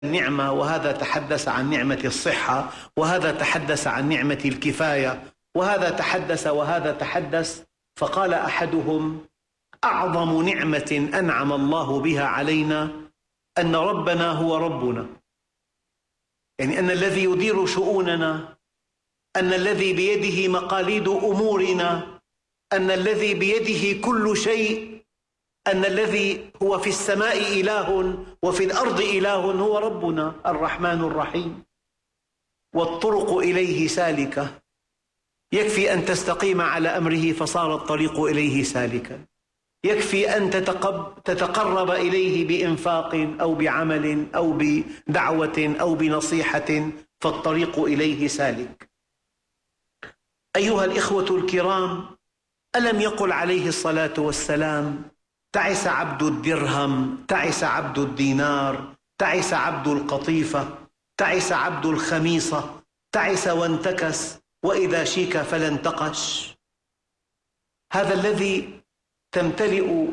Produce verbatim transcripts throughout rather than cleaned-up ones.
النعمة، وهذا تحدث عن نعمة الصحة، وهذا تحدث عن نعمة الكفاية، وهذا تحدث وهذا تحدث. فقال أحدهم: أعظم نعمة أنعم الله بها علينا أن ربنا هو ربنا، يعني أن الذي يدير شؤوننا، أن الذي بيده مقاليد أمورنا، أن الذي بيده كل شيء، أن الذي هو في السماء إله وفي الأرض إله هو ربنا الرحمن الرحيم، والطرق إليه سالكة. يكفي أن تستقيم على أمره فصار الطريق إليه سالكا، يكفي أن تتقرب إليه بإنفاق أو بعمل أو بدعوة أو بنصيحة فالطريق إليه سالك. أيها الإخوة الكرام، ألم يقل عليه الصلاة والسلام: تعس عبد الدرهم، تعس عبد الدينار، تعس عبد القطيفة، تعس عبد الخميصة، تعس وانتكس، وإذا شيك فلا انتقش. هذا الذي تمتلئ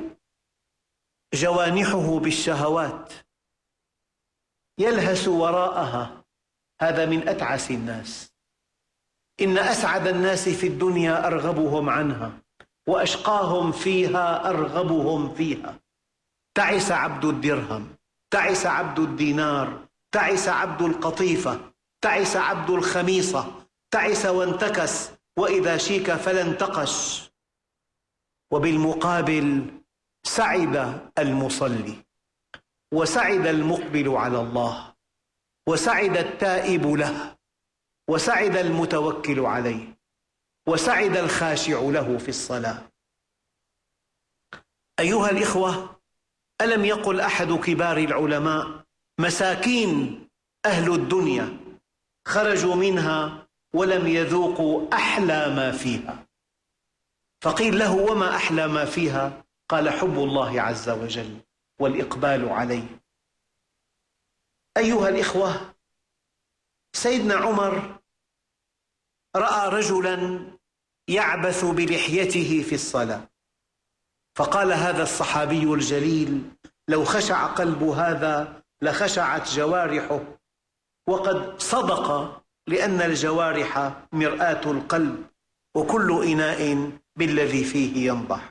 جوانحه بالشهوات يلهث وراءها، هذا من أتعس الناس. إن أسعد الناس في الدنيا أرغبهم عنها، وأشقاهم فيها أرغبهم فيها. تعس عبد الدرهم، تعس عبد الدينار، تعس عبد القطيفة، تعس عبد الخميصة، تعس وانتكس، وإذا شيك فلا انتقش. وبالمقابل سعد المصلي، وسعد المقبل على الله، وسعد التائب له، وسعد المتوكل عليه، وسعد الخاشع له في الصلاة. أيها الإخوة، ألم يقل أحد كبار العلماء: مساكين أهل الدنيا خرجوا منها ولم يذوقوا أحلى ما فيها. فقيل له: وما أحلى ما فيها؟ قال: حب الله عز وجل والإقبال عليه. أيها الإخوة، سيدنا عمر رأى رجلا يعبث بلحيته في الصلاة، فقال هذا الصحابي الجليل: لو خشع قلب هذا لخشعت جوارحه. وقد صدق، لأن الجوارح مرآة القلب، وكل إناء بالذي فيه ينضح.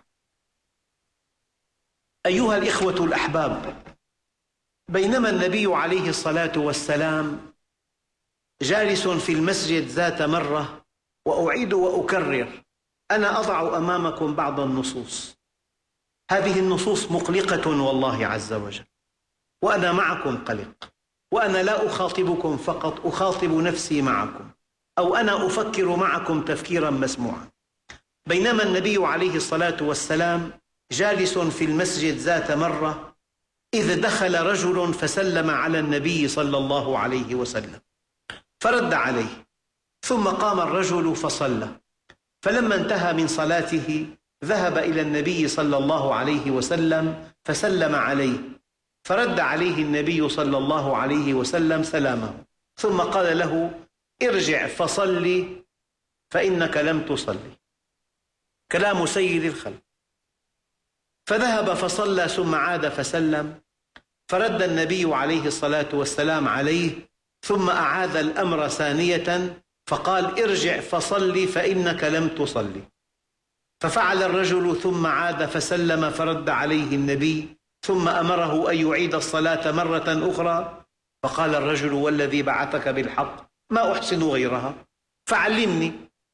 أيها الإخوة الأحباب، بينما النبي عليه الصلاة والسلام جالس في المسجد ذات مرة، وأعيد وأكرر، أنا أضع أمامكم بعض النصوص، هذه النصوص مقلقة والله عز وجل، وأنا معكم قلق، وأنا لا أخاطبكم فقط، أخاطب نفسي معكم، أو أنا أفكر معكم تفكيرا مسموعا. بينما النبي عليه الصلاة والسلام جالس في المسجد ذات مرة، إذ دخل رجل فسلم على النبي صلى الله عليه وسلم، فرد عليه، ثم قام الرجل فصلى. فلما انتهى من صلاته ذهب إلى النبي صلى الله عليه وسلم فسلم عليه، فرد عليه النبي صلى الله عليه وسلم سلامه، ثم قال له: ارجع فصلي فإنك لم تصلي. كلام سيد الخلق. فذهب فصلى ثم عاد فسلم، فرد النبي عليه الصلاة والسلام عليه، ثم أعاد الأمر ثانية فقال: ارجع فصلي فإنك لم تصلي. ففعل الرجل ثم عاد فسلم، فرد عليه النبي، ثم أمره أن يعيد الصلاة مرة أخرى، فقال الرجل: والذي بعثك بالحق ما أحسن غيرها فعلمني.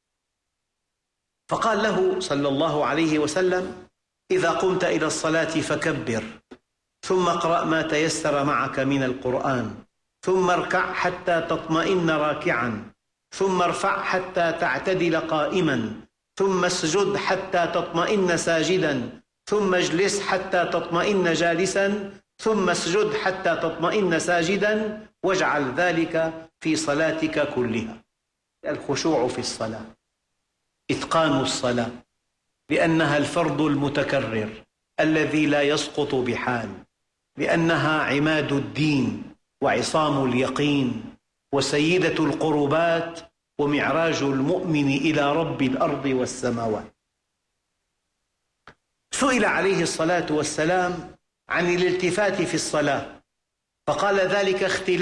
فقال له صلى الله عليه وسلم: إذا قمت إلى الصلاة فكبر، ثم اقرأ ما تيسر معك من القرآن، ثم اركع حتى تطمئن راكعا، ثم ارفع حتى تعتدل قائما، ثم اسجد حتى تطمئن ساجدا، ثم اجلس حتى تطمئن جالسا، ثم اسجد حتى تطمئن ساجدا، واجعل ذلك في صلاتك كلها. الخشوع في الصلاة، إتقان الصلاة، لأنها الفرض المتكرر الذي لا يسقط بحال، لأنها عماد الدين وعصام اليقين وسيدة القربات ومعراج المؤمن إلى رب الأرض والسماوات. سئل عليه الصلاة والسلام عن الالتفات في الصلاة، فقال ذلك اختلاف